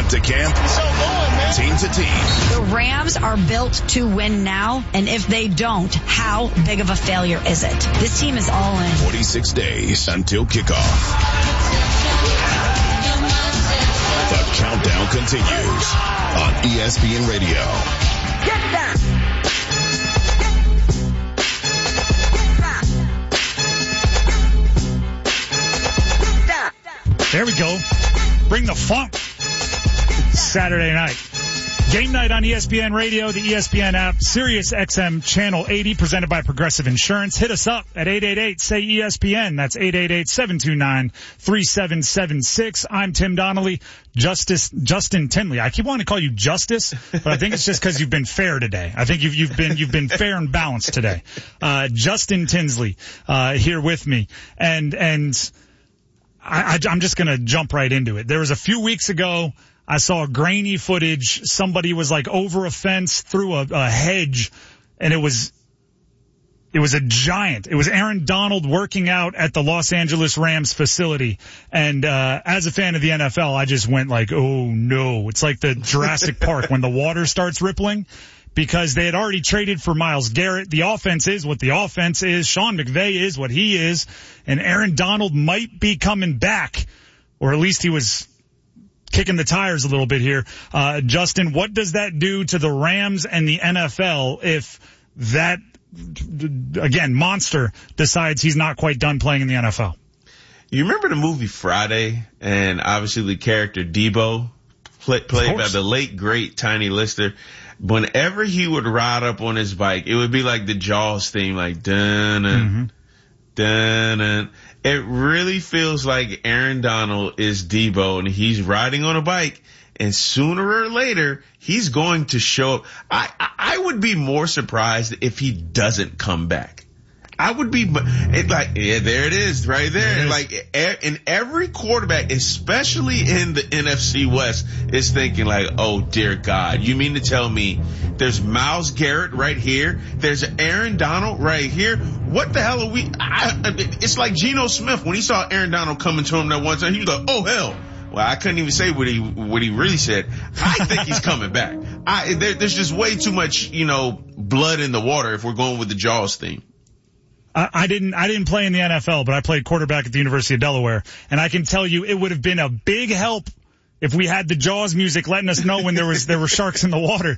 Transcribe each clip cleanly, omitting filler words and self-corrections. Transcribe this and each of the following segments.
to camp, team to team. The Rams are built to win now, and if they don't, how big of a failure is it? This team is all in. 46 days until kickoff. The countdown continues on ESPN Radio. Get that! There we go. Bring the funk. Saturday night. Game night on ESPN Radio, the ESPN app, Sirius XM Channel 80, presented by Progressive Insurance. Hit us up at 888-SAY-ESPN. That's 888-729-3776. I'm Tim Donnelly. Justin Tinley. I keep wanting to call you Justice, but I think it's just because you've been fair today. I think you've been fair and balanced today. Justin Tinsley here with me, and I'm just going to jump right into it. There was a few weeks ago, I saw grainy footage. Somebody was like over a fence, through a hedge, and it was a giant. It was Aaron Donald working out at the Los Angeles Rams facility. And as a fan of the NFL, I just went like, oh no. It's like the Jurassic Park when the water starts rippling. Because they had already traded for Myles Garrett. The offense is what the offense is. Sean McVay is what he is. And Aaron Donald might be coming back. Or at least he was kicking the tires a little bit here. Justin, what does that do to the Rams and the NFL if that, again, monster decides he's not quite done playing in the NFL? You remember the movie Friday, and obviously the character Debo, played by the late, great Tiny Lister. Whenever he would ride up on his bike, it would be like the Jaws theme, like dun dun. It really feels like Aaron Donald is Debo, and he's riding on a bike, and sooner or later he's going to show up. I would be more surprised if he doesn't come back. I would be like, yeah, there it is, right there. Like, in every quarterback, especially in the NFC West, is thinking like, oh dear God, you mean to tell me there's Myles Garrett right here, there's Aaron Donald right here? What the hell are we? It's like Geno Smith when he saw Aaron Donald coming to him that one time. He was like, oh hell. Well, I couldn't even say what he really said. I think he's coming back. There's just way too much, blood in the water if we're going with the Jaws theme. I didn't play in the NFL, but I played quarterback at the University of Delaware, and I can tell you it would have been a big help if we had the Jaws music letting us know when there were sharks in the water.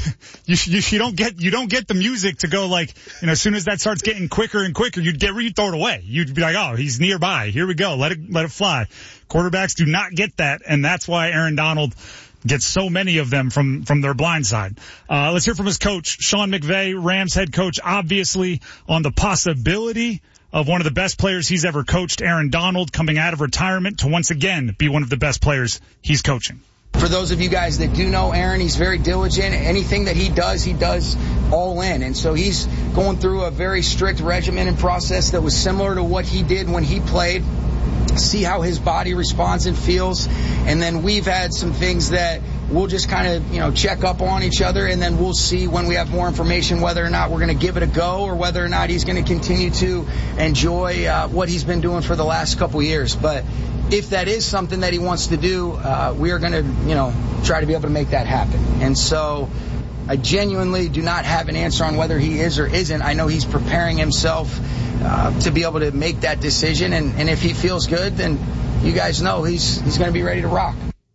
You don't get the music to go like, as soon as that starts getting quicker and quicker, you'd throw it away. You'd be like, oh, he's nearby. Here we go. Let it fly. Quarterbacks do not get that, and that's why Aaron Donald gets so many of them from their blind side. Let's hear from his coach, Sean McVay, Rams head coach, obviously on the possibility of one of the best players he's ever coached, Aaron Donald, coming out of retirement to once again be one of the best players he's coaching. For those of you guys that do know Aaron, he's very diligent. Anything that he does all in. And so he's going through a very strict regimen and process that was similar to what he did when he played. See how his body responds and feels. And then we've had some things that we'll just kind of, check up on each other, and then we'll see when we have more information whether or not we're going to give it a go or whether or not he's going to continue to enjoy what he's been doing for the last couple years. But if that is something that he wants to do, we are going to, try to be able to make that happen. And so I genuinely do not have an answer on whether he is or isn't. I know he's preparing himself to be able to make that decision, and if he feels good, then you guys know he's going to be ready to rock.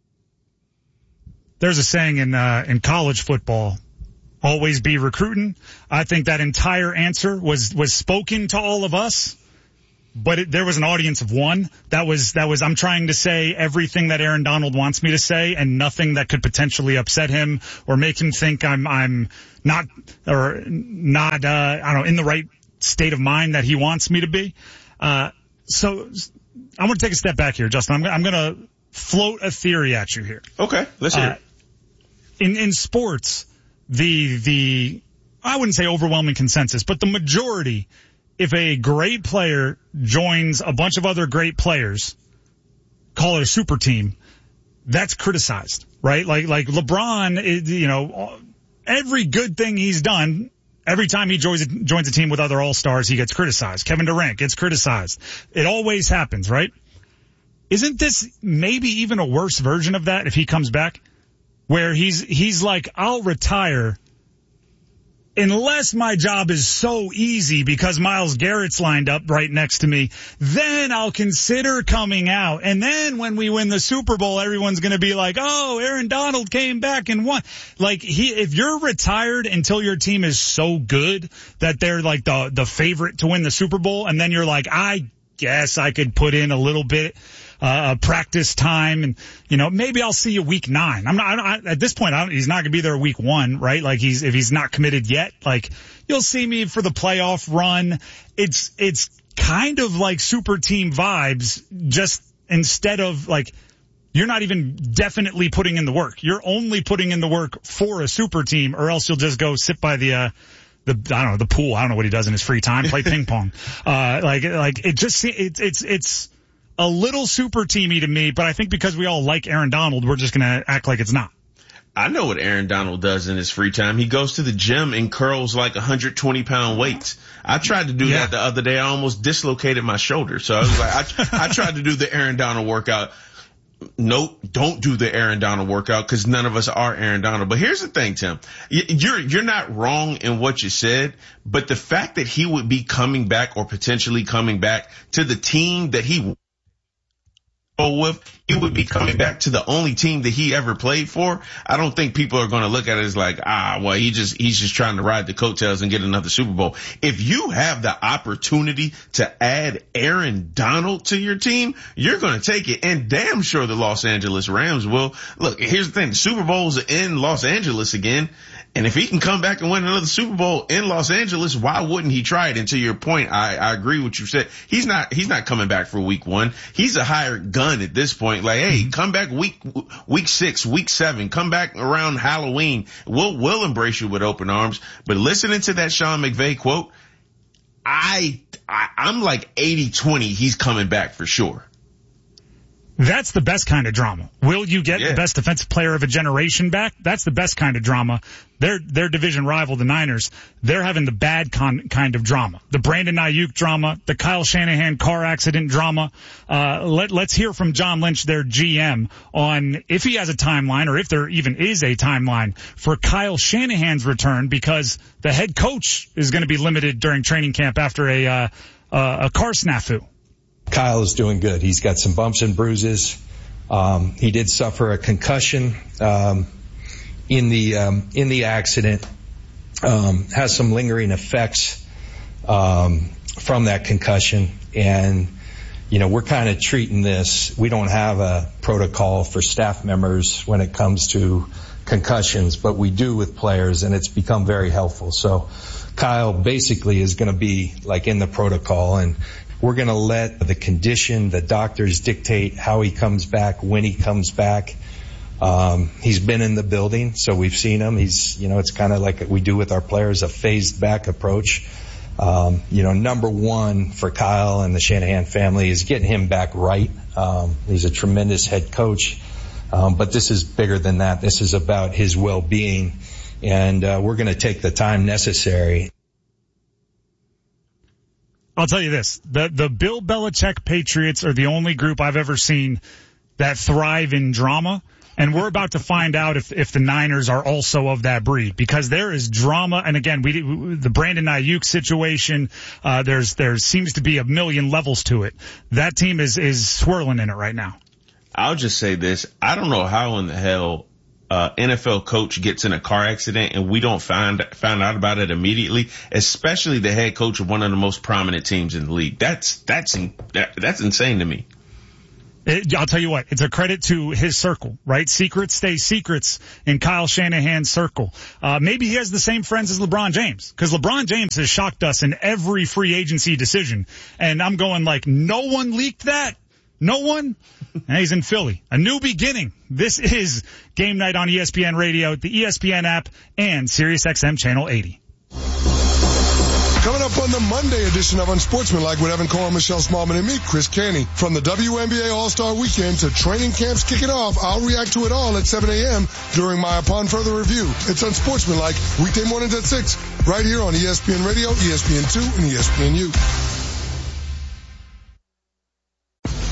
There's a saying in college football, always be recruiting. I think that entire answer was spoken to all of us, but there was an audience of one. That was I'm trying to say everything that Aaron Donald wants me to say, and nothing that could potentially upset him or make him think I'm not I don't know, in the right state of mind that he wants me to be. So I want to take a step back here, Justin. I'm going to float a theory at you here. Okay, let's hear it. In sports, the I wouldn't say overwhelming consensus, but the majority, if a great player joins a bunch of other great players, call it a super team, that's criticized, right? Like LeBron, every good thing he's done, every time he joins a team with other all-stars, he gets criticized. Kevin Durant gets criticized. It always happens, right? Isn't this maybe even a worse version of that if he comes back? where he's like, I'll retire unless my job is so easy because Myles Garrett's lined up right next to me, then I'll consider coming out. And then when we win the Super Bowl, everyone's going to be like, oh, Aaron Donald came back and won. Like, if you're retired until your team is so good that they're like the favorite to win the Super Bowl, and then you're like, I guess I could put in a little bit practice time, and maybe I'll see you week 9. I'm not at this point. He's not going to be there week 1, right? Like if he's not committed yet, like you'll see me for the playoff run. It's kind of like super team vibes, just instead of like you're not even definitely putting in the work. You're only putting in the work for a super team, or else you'll just go sit by the pool. I don't know what he does in his free time, play ping pong. It's a little super teamy to me, but I think because we all like Aaron Donald, we're just going to act like it's not. I know what Aaron Donald does in his free time. He goes to the gym and curls like 120-pound weights. I tried to do that the other day. I almost dislocated my shoulder. So I was like, I tried to do the Aaron Donald workout. Nope, don't do the Aaron Donald workout because none of us are Aaron Donald. But here's the thing, Tim. You're not wrong in what you said, but the fact that he would be coming back or potentially coming back to the team that he would be coming back to the only team that he ever played for. I don't think people are going to look at it as like, he's just trying to ride the coattails and get another Super Bowl. If you have the opportunity to add Aaron Donald to your team, you're going to take it. And damn sure the Los Angeles Rams will. Look, here's the thing. The Super Bowl's in Los Angeles again. And if he can come back and win another Super Bowl in Los Angeles, why wouldn't he try it? And to your point, I agree with what you said. He's not coming back for week 1. He's a hired gun at this point. Like, hey, come back week 6, week 7, come back around Halloween. We'll embrace you with open arms. But listening to that Sean McVay quote, I'm like 80-20. He's coming back for sure. That's the best kind of drama. Will you get the best defensive player of a generation back? That's the best kind of drama. Their division rival, the Niners, they're having the bad kind of drama. The Brandon Ayuk drama, the Kyle Shanahan car accident drama. Let's hear from John Lynch, their GM, on if he has a timeline or if there even is a timeline for Kyle Shanahan's return, because the head coach is going to be limited during training camp after a car snafu. Kyle is doing good. He's got some bumps and bruises. He did suffer a concussion in the accident. Has some lingering effects from that concussion, and we're kind of treating this. We don't have a protocol for staff members when it comes to concussions, but we do with players, and it's become very helpful. So Kyle basically is going to be like in the protocol, and we're going to let the condition, the doctors dictate how he comes back, when he comes back. He's been in the building, so we've seen him. He's, it's kind of like we do with our players, a phased back approach. Number one for Kyle and the Shanahan family is getting him back right. He's a tremendous head coach. But this is bigger than that. This is about his well-being, and we're going to take the time necessary. I'll tell you this, the Bill Belichick Patriots are the only group I've ever seen that thrive in drama. And we're about to find out if the Niners are also of that breed, because there is drama. And again, the Brandon Ayuk situation, there seems to be a million levels to it. That team is swirling in it right now. I'll just say this. I don't know how in the hell NFL coach gets in a car accident and we don't find out about it immediately, especially the head coach of one of the most prominent teams in the league. That's insane to me. I'll tell you what, it's a credit to his circle, right? Secrets stay secrets in Kyle Shanahan's circle. Maybe he has the same friends as LeBron James, because LeBron James has shocked us in every free agency decision. And I'm going like, no one leaked that? No one? And he's in Philly. A new beginning. This is Game Night on ESPN Radio, the ESPN app, and SiriusXM Channel 80. Coming up on the Monday edition of Unsportsmanlike with Evan Cole, Michelle Smallman, and me, Chris Caney. From the WNBA All-Star Weekend to training camps kicking off, I'll react to it all at 7 a.m. during my Upon Further Review. It's Unsportsmanlike, weekday mornings at 6, right here on ESPN Radio, ESPN2, and ESPNU. The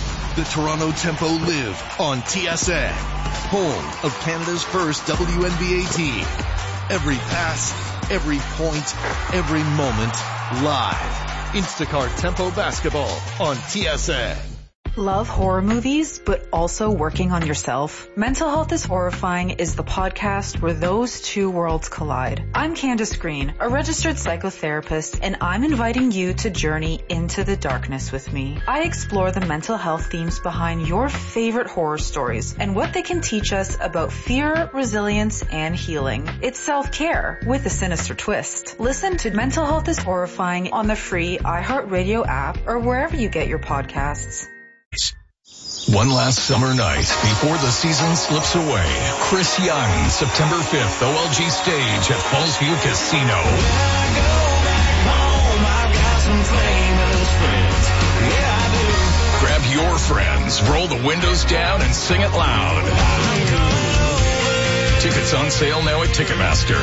the Toronto Tempo live on TSN, home of Canada's first WNBA team. Every pass, every point, every moment, live. Instacart Tempo Basketball on TSN. Love horror movies, but also working on yourself? Mental Health is Horrifying is the podcast where those two worlds collide. I'm Candace Green, a registered psychotherapist, and I'm inviting you to journey into the darkness with me. I explore the mental health themes behind your favorite horror stories and what they can teach us about fear, resilience, and healing. It's self-care with a sinister twist. Listen to Mental Health is Horrifying on the free iHeartRadio app or wherever you get your podcasts. One last summer night before the season slips away. Chris Young, September 5th, OLG stage at Fallsview Casino. Grab your friends, roll the windows down, and sing it loud. Tickets on sale now at Ticketmaster.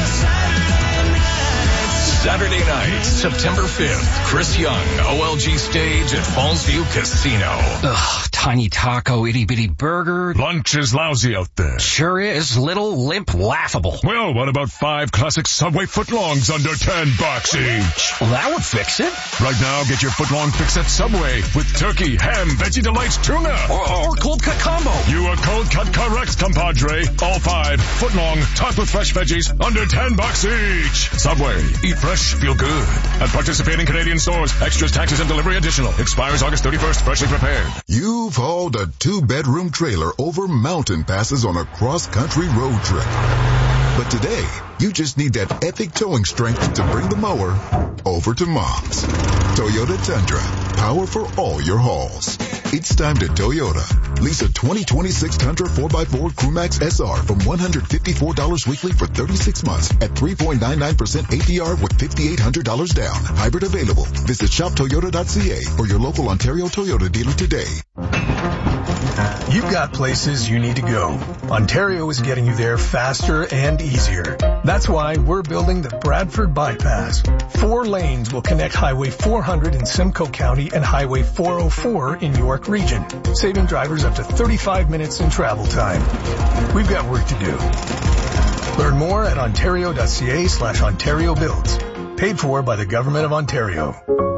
Saturday night, September 5th, Chris Young, OLG stage at Fallsview Casino. Ugh, tiny taco, itty-bitty burger. Lunch is lousy out there. Sure is. Little, limp, laughable. Well, what about 5 classic Subway footlongs under $10 each? Well, that would fix it. Right now, get your footlong fix at Subway with turkey, ham, Veggie Delights, tuna. Or cold cut combo. You are cold cut correct, compadre. All 5 footlong, topped with fresh veggies under $10 each. Subway. Eat fresh, feel good. At participating Canadian stores. Extras, taxes, and delivery additional. Expires August 31st. Freshly prepared. You've hauled a 2-bedroom trailer over mountain passes on a cross-country road trip. But today, you just need that epic towing strength to bring the mower over to Mom's. Toyota Tundra. Power for all your hauls. It's time to Toyota. Lease a 2026 Tundra 4x4 Crewmax SR from $154 weekly for 36 months at 3.99% APR with $5,800 down. Hybrid available. Visit shoptoyota.ca or your local Ontario Toyota dealer today. You've got places you need to go. Ontario is getting you there faster and easier. That's why we're building the Bradford Bypass. 4 lanes will connect Highway 400 in Simcoe County and Highway 404 in York Region, saving drivers up to 35 minutes in travel time. We've got work to do. Learn more at ontario.ca/Ontario Builds. Paid for by the Government of Ontario.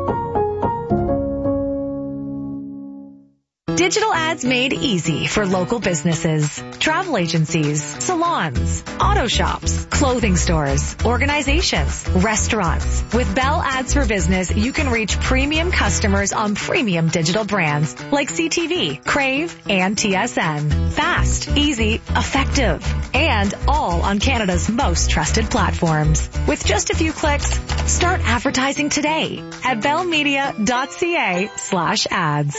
Digital ads made easy for local businesses, travel agencies, salons, auto shops, clothing stores, organizations, restaurants. With Bell Ads for Business, you can reach premium customers on premium digital brands like CTV, Crave, and TSN. Fast, easy, effective, and all on Canada's most trusted platforms. With just a few clicks, start advertising today at bellmedia.ca/ads.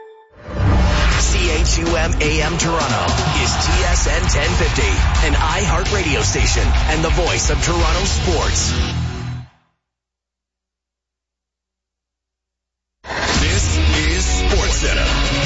CHUM AM Toronto is TSN 1050, an iHeart radio station and the voice of Toronto sports. This is SportsCenter.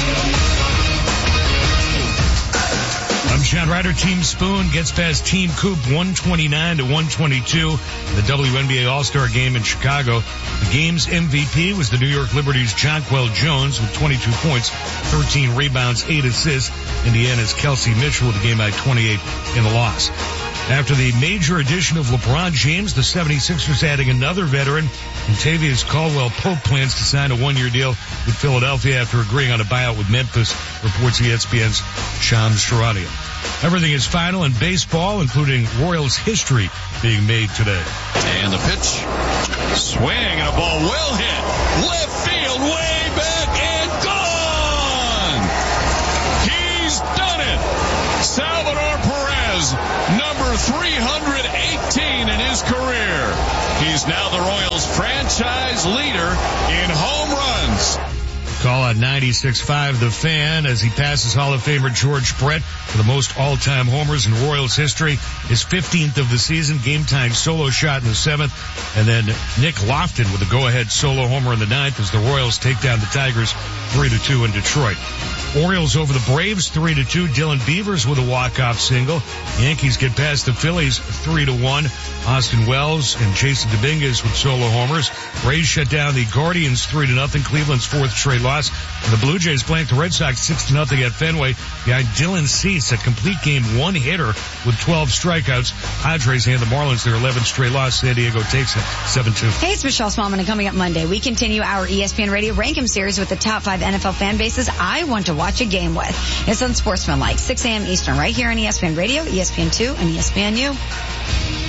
I'm Chad Ryder. Team Spoon gets past Team Coop 129-122 in the WNBA All-Star Game in Chicago. The game's MVP was the New York Liberty's Jonquel Jones with 22 points, 13 rebounds, 8 assists. Indiana's Kelsey Mitchell with the game by 28 in the loss. After the major addition of LeBron James, the 76ers adding another veteran. Contavious Caldwell-Pope plans to sign a 1-year deal with Philadelphia after agreeing on a buyout with Memphis, reports ESPN's Shams Charania. Everything is final in baseball, including Royals history being made today. And the pitch, swing, and a ball well hit. Left field, way back, and gone! He's done it! Salvador Perez, number 318 in his career. He's now the Royals franchise leader in home runs. Call on 96.5 The Fan as he passes Hall of Famer George Brett for the most all-time homers in Royals history. His 15th of the season, game-tying solo shot in the 7th. And then Nick Lofton with a go-ahead solo homer in the 9th as the Royals take down the Tigers 3-2 in Detroit. Orioles over the Braves 3-2. Dylan Beavers with a walk-off single. Yankees get past the Phillies 3-1. Austin Wells and Jason Dominguez with solo homers. Rays shut down the Guardians 3-0. Cleveland's fourth straight loss. And the Blue Jays blanked the Red Sox 6-0 at Fenway behind Dylan Cease, a complete game one-hitter with 12 strikeouts. Padres hand the Marlins their 11th straight loss. San Diego takes it 7-2. Hey, it's Michelle Smallman, and coming up Monday, we continue our ESPN Radio Rank 'em series with the top 5 NFL fan bases I want to watch a game with. It's on Sportsmanlike, 6 a.m. Eastern, right here on ESPN Radio, ESPN2, and ESPNU.